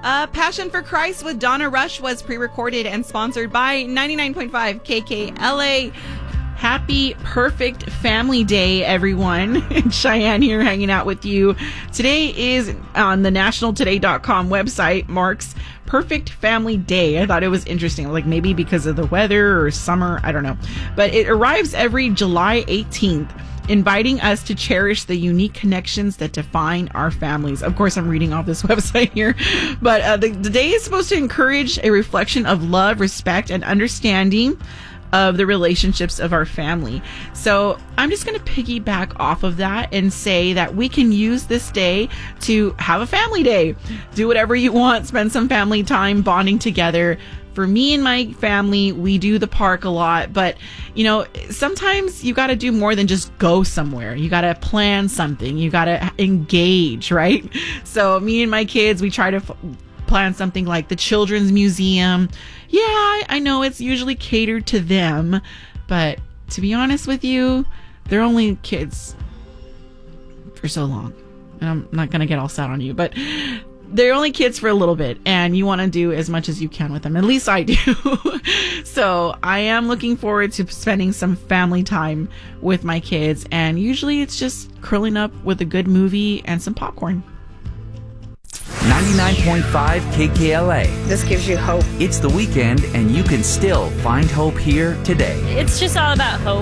Passion for Christ with Donna Rush was pre-recorded and sponsored by 99.5 KKLA. Happy Perfect Family Day, everyone. Cheyenne here hanging out with you. Today is on the nationaltoday.com website, marks Perfect Family Day. I thought it was interesting, like maybe because of the weather or summer, I don't know. But it arrives every July 18th, inviting us to cherish the unique connections that define our families. Of course, I'm reading off this website here. But the day is supposed to encourage a reflection of love, respect, and understanding of the relationships of our family. So I'm just going to piggyback off of that and say that we can use this day to have a family day. Do whatever you want, spend some family time bonding together. For me and my family, we do the park a lot, but you know, sometimes you got to do more than just go somewhere. You got to plan something. You got to engage, right? So me and my kids, we try to plan something like the Children's Museum. Yeah, I know it's usually catered to them, but to be honest with you, they're only kids for so long. And I'm not going to get all sad on you, but they're only kids for a little bit, and you want to do as much as you can with them. At least I do. So I am looking forward to spending some family time with my kids, and usually it's just curling up with a good movie and some popcorn. 99.5 KKLA. This gives you hope. It's the weekend, and you can still find hope here today. It's just all about hope.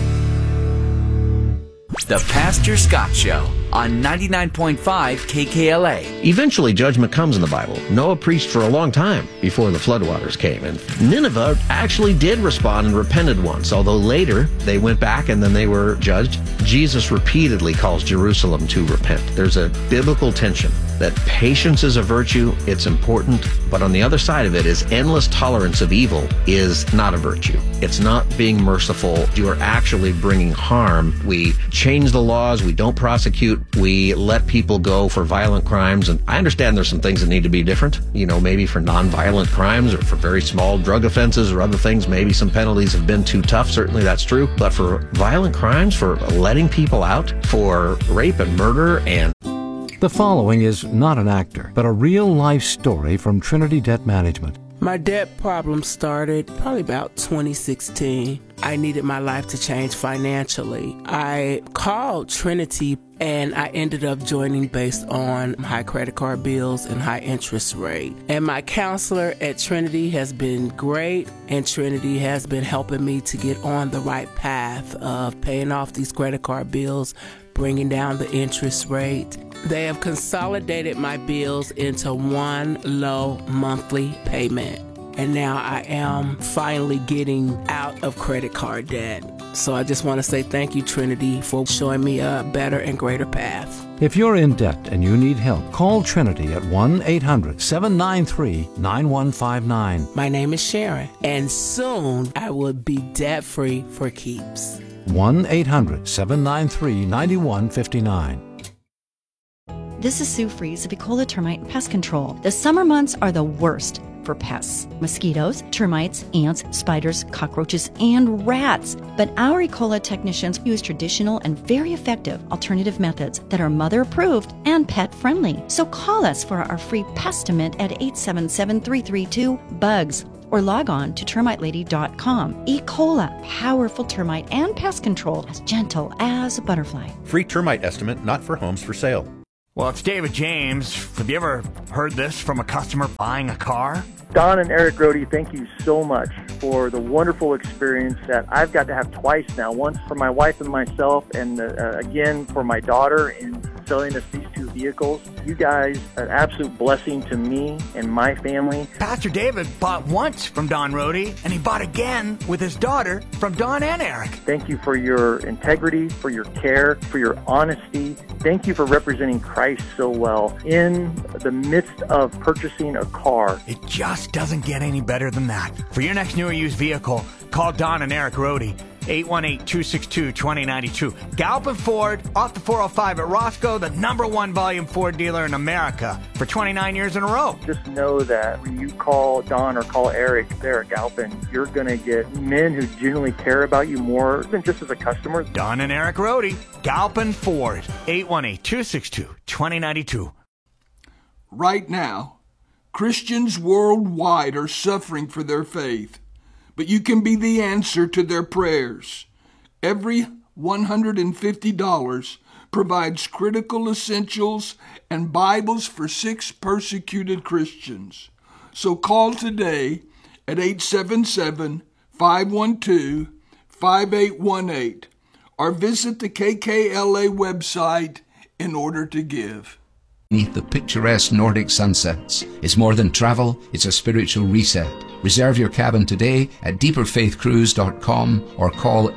The Pastor Scott Show on 99.5 KKLA. Eventually, judgment comes in the Bible. Noah preached for a long time before the floodwaters came. And Nineveh actually did respond and repented once, although later they went back and then they were judged. Jesus repeatedly calls Jerusalem to repent. There's a biblical tension that patience is a virtue, it's important, but on the other side of it is endless tolerance of evil is not a virtue. It's not being merciful. You are actually bringing harm. We change the laws. We don't prosecute. We let people go for violent crimes. And I understand there's some things that need to be different, you know, maybe for nonviolent crimes or for very small drug offenses or other things. Maybe some penalties have been too tough. Certainly that's true. But for violent crimes, for letting people out, for rape and murder and The following is not an actor, but a real-life story from Trinity Debt Management. My debt problem started probably about 2016. I needed my life to change financially. I called Trinity and I ended up joining based on high credit card bills and high interest rate. And my counselor at Trinity has been great, and Trinity has been helping me to get on the right path of paying off these credit card bills, bringing down the interest rate. They have consolidated my bills into one low monthly payment. And now I am finally getting out of credit card debt. So I just want to say thank you, Trinity, for showing me a better and greater path. If you're in debt and you need help, call Trinity at 1-800-793-9159. My name is Sharon, and soon I will be debt-free for keeps. 1-800-793-9159. This is Sue Fries of Ecola Termite and Pest Control. The summer months are the worst for pests. Mosquitoes, termites, ants, spiders, cockroaches, and rats. But our Ecola technicians use traditional and very effective alternative methods that are mother-approved and pet-friendly. So call us for our free Pestimate at 877-332-BUGS. Or log on to termitelady.com. Ecola, powerful termite and pest control, as gentle as a butterfly. Free termite estimate, not for homes for sale. Well, it's David James. Have you ever heard this from a customer buying a car? Don and Eric Grody, thank you so much for the wonderful experience that I've got to have twice now. Once for my wife and myself, and again for my daughter in selling us these two vehicles. You guys are an absolute blessing to me and my family. Pastor David bought once from Don Rody, and he bought again with his daughter from Don and Eric. Thank you for your integrity, for your care, for your honesty. Thank you for representing Christ so well in the midst of purchasing a car. It just doesn't get any better than that. For your next new or used vehicle, call Don and Eric Rody. 818-262-2092. Galpin Ford, off the 405 at Roscoe, the #1 volume Ford dealer in America for 29 years in a row. Just know that when you call Don or call Eric there at Galpin, you're going to get men who genuinely care about you more than just as a customer. Don and Eric Rody, Galpin Ford, 818-262-2092. Right now, Christians worldwide are suffering for their faith, but you can be the answer to their prayers. Every $150 provides critical essentials and Bibles for 6 persecuted Christians. So call today at 877-512-5818 or visit the KKLA website in order to give. Beneath the picturesque Nordic sunsets. It's more than travel, it's a spiritual reset. Reserve your cabin today at deeperfaithcruise.com or call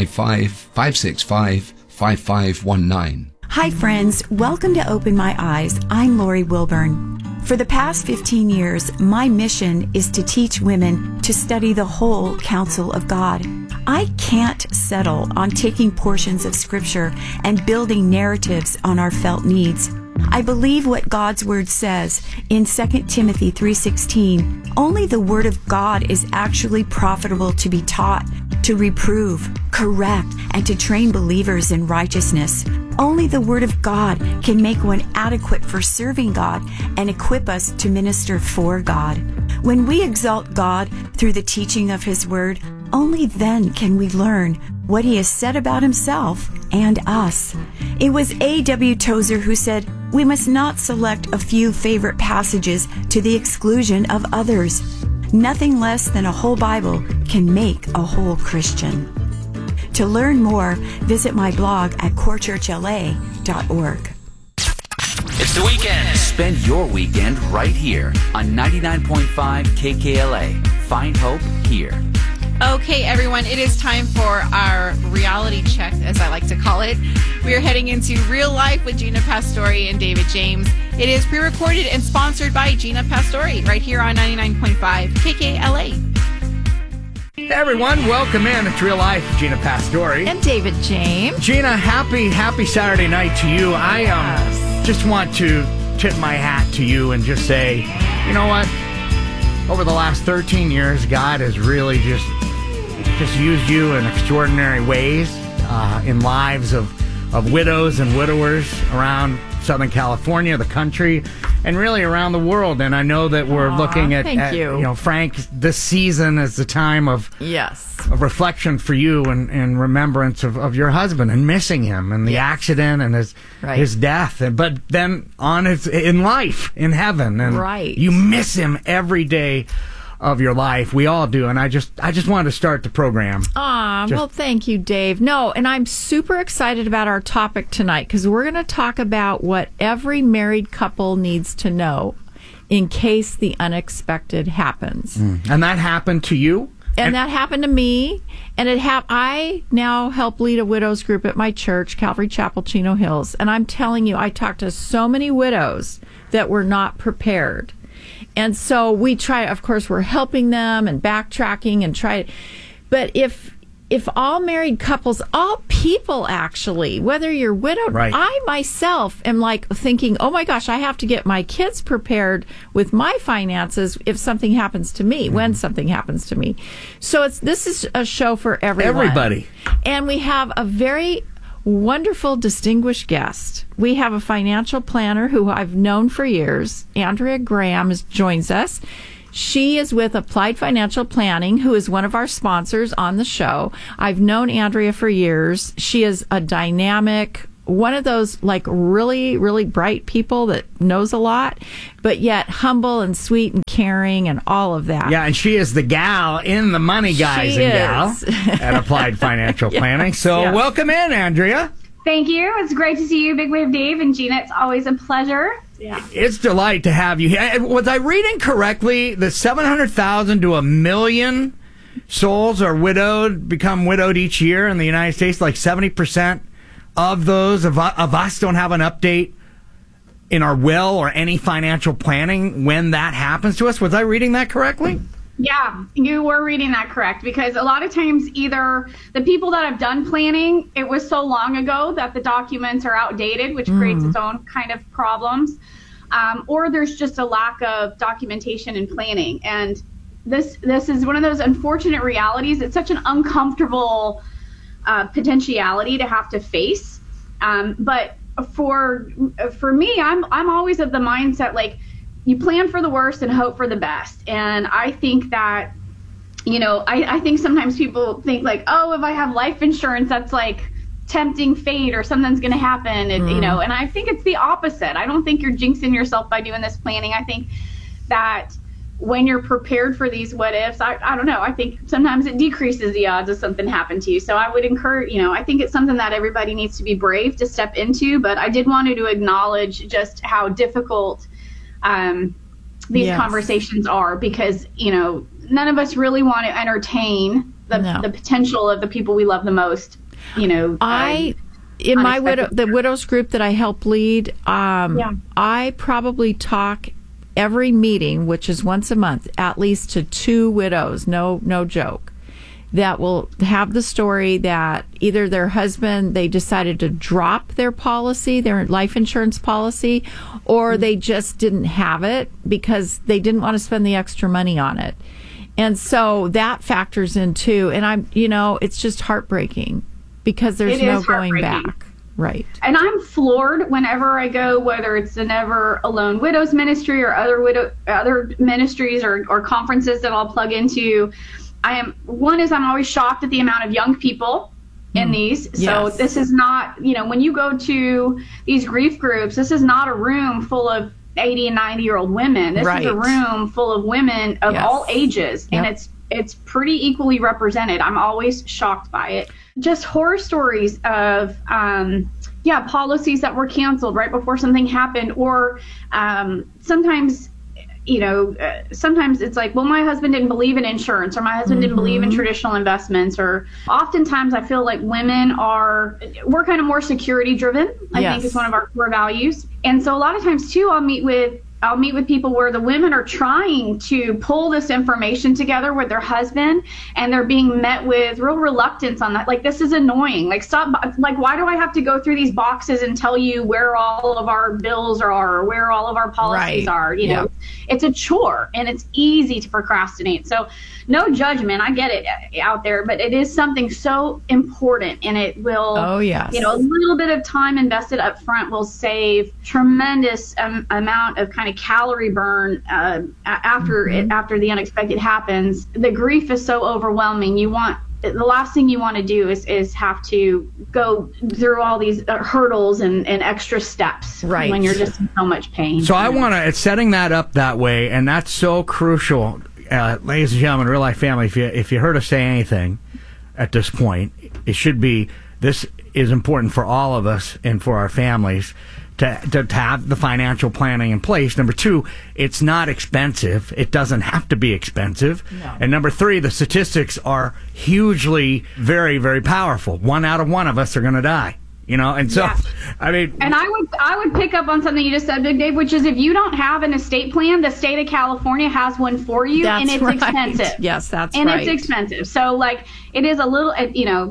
855-565-5519. Hi friends, welcome to Open My Eyes. I'm Lori Wilburn. For the past 15 years, my mission is to teach women to study the whole counsel of God. I can't settle on taking portions of Scripture and building narratives on our felt needs. I believe what God's Word says in 2 Timothy 3:16. Only the Word of God is actually profitable to be taught, to reprove, correct, and to train believers in righteousness. Only the Word of God can make one adequate for serving God and equip us to minister for God. When we exalt God through the teaching of His Word, only then can we learn what He has said about Himself and us. It was A.W. Tozer who said, "We must not select a few favorite passages to the exclusion of others. Nothing less than a whole Bible can make a whole Christian." To learn more, visit my blog at corechurchla.org. It's the weekend. Spend your weekend right here on 99.5 KKLA. Find hope here. Okay, everyone, it is time for our reality check, as I like to call it. We are heading into Real Life with Gina Pastore and David James. It is pre-recorded and sponsored by Gina Pastore right here on 99.5 KKLA. Hey everyone, welcome in. It's Real Life, Gina Pastore. And David James. Gina, happy Saturday night to you. I just want to tip my hat to you and just say, you know what? Over the last 13 years, God has really just used you in extraordinary ways in lives of widows and widowers around Southern California, the country, and really around the world. And I know that we're looking at Frank, this season is the time of reflection for you and remembrance of your husband and missing him and the accident and his death. But then in life, in heaven, and you miss him every day of your life. We all do. And I just wanted to start the program. Well, thank you, Dave. No, and I'm super excited about our topic tonight because we're going to talk about what every married couple needs to know in case the unexpected happens. And that happened to you? And that happened to me. And I now help lead a widows group at my church, Calvary Chapel, Chino Hills. And I'm telling you, I talked to so many widows that were not prepared. And so we try, of course, we're helping them and backtracking and but if all married couples, all people actually, whether you're widowed, I myself am like thinking, oh my gosh, I have to get my kids prepared with my finances if something happens to me, when something happens to me. So this is a show for everyone. Everybody. And we have a very wonderful, distinguished guest. We have a financial planner who I've known for years. Andrea Graham joins us. She is with Applied Financial Planning, who is one of our sponsors on the show. I've known Andrea for years. She is a dynamic, one of those like really, really bright people that knows a lot, but yet humble and sweet and caring and all of that. Yeah, and she is the gal in the money, guys and gal at Applied Financial Planning. So welcome in, Andrea. Thank you. It's great to see you, Big Wave Dave and Gina. It's always a pleasure. Yeah. It's a delight to have you here. Was I reading correctly that 700,000 to 1 million souls are become widowed each year in the United States? Like 70% of those of us don't have an update in our will or any financial planning when that happens to us. Was I reading that correctly? Yeah, you were reading that correct, because a lot of times either the people that have done planning, it was so long ago that the documents are outdated, which creates its own kind of problems, or there's just a lack of documentation and planning. And this is one of those unfortunate realities. It's such an uncomfortable potentiality to have to face. But for me, I'm always of the mindset, like, you plan for the worst and hope for the best. And I think that, you know, I think sometimes people think like, oh, if I have life insurance, that's like tempting fate or something's going to happen. And, you know, and I think it's the opposite. I don't think you're jinxing yourself by doing this planning. I think that when you're prepared for these what ifs, I don't know, I think sometimes it decreases the odds of something happening to you. So I would encourage, you know, I think it's something that everybody needs to be brave to step into, but I did want to acknowledge just how difficult these conversations are, because, you know, none of us really want to entertain the potential of the people we love the most, you know. In my the widows group that I help lead, I probably talk every meeting, which is once a month, at least to 2 widows, no joke, that will have the story that either their husband, they decided to drop their policy, their life insurance policy, or they just didn't have it because they didn't want to spend the extra money on it. And so that factors in too. And it's just heartbreaking because there's no going back. Right. And I'm floored whenever I go, whether it's the Never Alone Widows Ministry or other ministries or conferences that I'll plug into. I'm always shocked at the amount of young people in these. So this is not, you know, when you go to these grief groups, this is not a room full of 80 and 90-year-old women. This is a room full of women of all ages. Yep. And it's pretty equally represented. I'm always shocked by it. Just horror stories of, policies that were canceled right before something happened. Or sometimes, you know, sometimes it's like, well, my husband didn't believe in insurance, or my husband didn't believe in traditional investments. Or oftentimes I feel like we're kind of more security driven. I think it's one of our core values. And so a lot of times too, I'll meet with people where the women are trying to pull this information together with their husband, and they're being met with real reluctance on that. Like, this is annoying. Like, stop. Like, why do I have to go through these boxes and tell you where all of our bills are, or where all of our policies are? You know, it's a chore, and it's easy to procrastinate. So no judgment. I get it out there, but it is something so important, and it will, you know, a little bit of time invested up front will save tremendous amount of kind of calorie burn after the unexpected happens. The grief is so overwhelming. The last thing you want to do is have to go through all these hurdles and extra steps when you're just in so much pain. So I want to, setting that up that way, and that's so crucial. Ladies and gentlemen, Real Life Family, if you heard us say anything at this point, it should be, this is important for all of us and for our families to have the financial planning in place. Number 2, it's not expensive. It doesn't have to be expensive. No. And number 3, the statistics are hugely, very, very powerful. 1 out of 1 of us are going to die. You know, and so, I mean... And I would pick up on something you just said, Big Dave, which is if you don't have an estate plan, the state of California has one for you, and it's expensive. Yes, that's right. And it's expensive. So, like, it is a little, you know,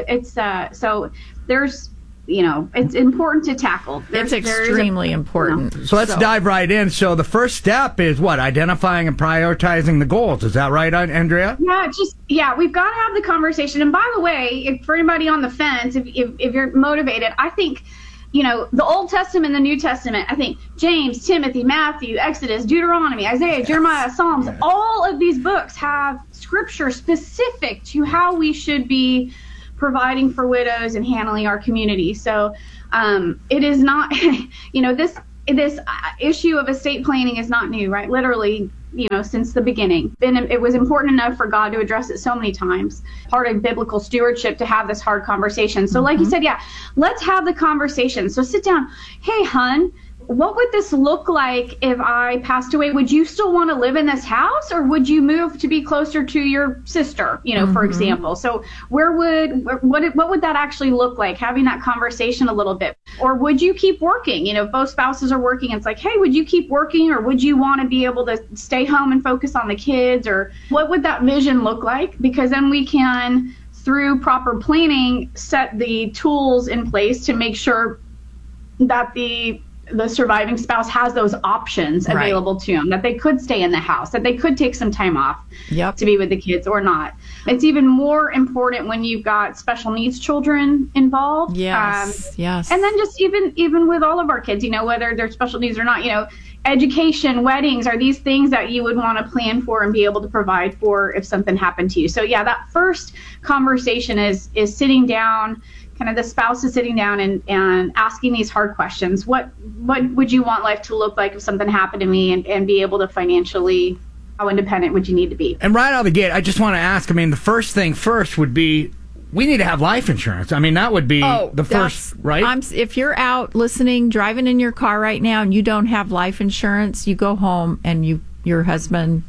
so there's... You know, it's important to tackle. It's extremely important. So let's dive right in. So the first step is what? Identifying and prioritizing the goals. Is that right, Andrea? Yeah, we've got to have the conversation. And by the way, for anybody on the fence, if you're motivated, I think, you know, the Old Testament and the New Testament, I think James, Timothy, Matthew, Exodus, Deuteronomy, Isaiah, Jeremiah, Psalms, all of these books have scripture specific to how we should be providing for widows and handling our community. So it is not, you know, this issue of estate planning is not new, right? Literally, you know, since the beginning. It was important enough for God to address it so many times. Part of biblical stewardship to have this hard conversation. So like you said, let's have the conversation. So sit down. Hey, hon, what would this look like if I passed away? Would you still want to live in this house, or would you move to be closer to your sister, you know, for example? So what would that actually look like, having that conversation a little bit? Or would you keep working? You know, if both spouses are working, it's like, hey, would you keep working, or would you want to be able to stay home and focus on the kids? Or what would that vision look like? Because then we can, through proper planning, set the tools in place to make sure that the surviving spouse has those options available to them, that they could stay in the house, that they could take some time off to be with the kids or not. It's even more important when you've got special needs children involved. Yes. And then just even with all of our kids, you know, whether they're special needs or not, you know, education, weddings, are these things that you would want to plan for and be able to provide for if something happened to you? So yeah, that first conversation is sitting down, kind of the spouse is sitting down and asking these hard questions. What would you want life to look like if something happened to me, and be able to financially, how independent would you need to be? And right out of the gate, I just want to ask, I mean, the first thing first would be, we need to have life insurance. I mean, that would be the first, right? If you're out listening, driving in your car right now, and you don't have life insurance, you go home and your husband,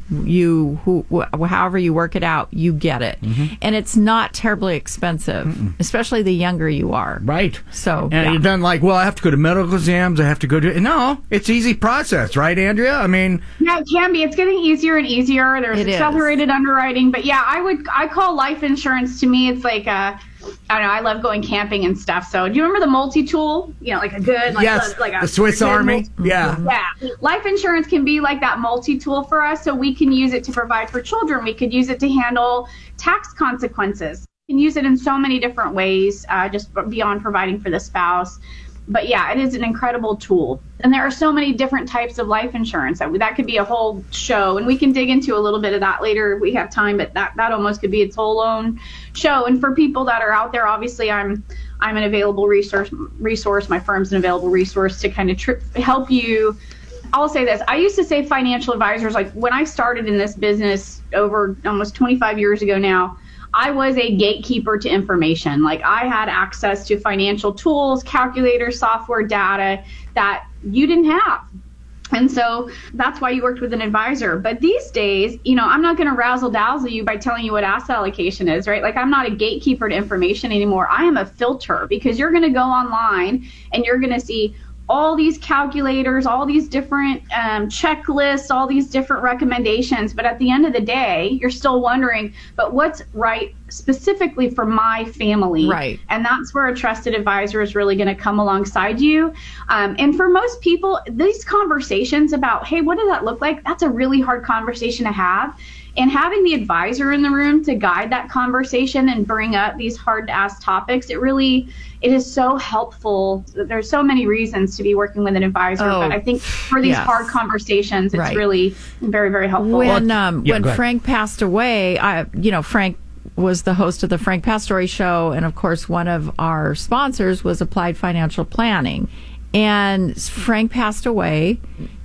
however you work it out, you get it. Mm-hmm. And it's not terribly expensive, especially the younger you are. Right. So, and you've done like, well, I have to go to medical exams, I have to go to... No, it's easy process, right, Andrea? I mean... Yeah, it can be. It's getting easier and easier. There's accelerated underwriting. But yeah, I call life insurance, to me, it's like I don't know, I love going camping and stuff. So do you remember the multi-tool? You know, like a good... Yes, the Swiss Army. Yeah. Yeah. Life insurance can be like that multi-tool for us, so we can use it to provide for children. We could use it to handle tax consequences. We can use it in so many different ways, just beyond providing for the spouse. But yeah, it is an incredible tool. And there are so many different types of life insurance. That could be a whole show, and we can dig into a little bit of that later if we have time, but that almost could be its whole own show. And for people that are out there, obviously I'm an available resource. My firm's an available resource to kind of help you. I'll say this. I used to say financial advisors, like when I started in this business over almost 25 years ago now, I was a gatekeeper to information. Like I had access to financial tools, calculators, software, data that you didn't have. And so that's why you worked with an advisor. But these days, I'm not going to razzle dazzle you by telling you what asset allocation is, right? Like I'm not a gatekeeper to information anymore. I am a filter, because you're going to go online and you're going to see all these calculators, all these different checklists, all these different recommendations. But at the end of the day, you're still wondering, but what's right specifically for my family? Right. And that's where a trusted advisor is really going to come alongside you. And for most people, these conversations about, hey, what does that look like? That's a really hard conversation to have. And having the advisor in the room to guide that conversation and bring up these hard to ask topics, it is so helpful. There's so many reasons to be working with an advisor, but I think for these hard conversations, it's really very, very helpful. When Frank passed away, Frank was the host of the Frank Pastore Show, and of course, one of our sponsors was Applied Financial Planning. And Frank passed away.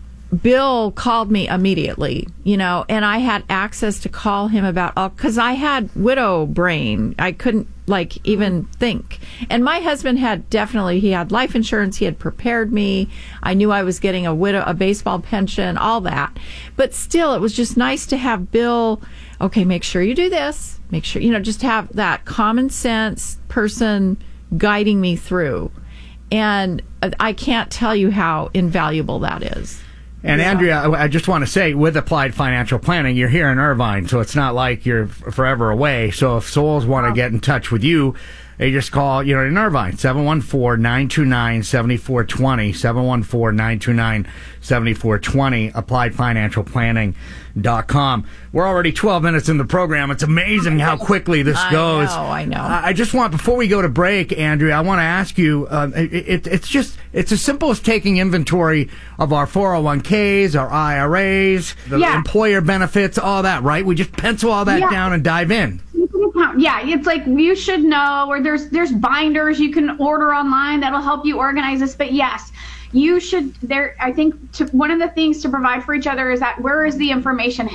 Bill called me immediately, and I had access to call him about, because I had widow brain. I couldn't even think. And my husband he had life insurance. He had prepared me. I knew I was getting a baseball pension, all that. But still, it was just nice to have Bill, okay, make sure you do this. Make sure, just have that common sense person guiding me through. And I can't tell you how invaluable that is. And Andrea, I just want to say, with Applied Financial Planning, you're here in Irvine, so it's not like you're forever away. So if souls want to get in touch with you, they just call, in Irvine, 714-929-7420, 714-929-7420, AppliedFinancialPlanning.com. We're already 12 minutes in the program. It's amazing how quickly this goes. I know. I just want, before we go to break, Andrea, I want to ask you, it's as simple as taking inventory of our 401ks, our IRAs, the employer benefits, all that, right? We just pencil all that down and dive in. Yeah, it's like you should know, or there's binders you can order online that'll help you organize this. But yes, you should. I think one of the things to provide for each other is that where is the information